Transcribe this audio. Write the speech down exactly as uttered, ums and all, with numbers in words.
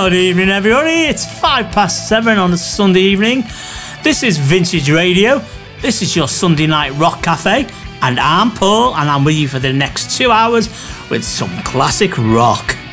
Good evening, everybody. It's five past seven on a Sunday evening. This is Vintage Radio. This is your Sunday night rock cafe, and I'm Paul, and I'm with you for the next two hours with some classic rock.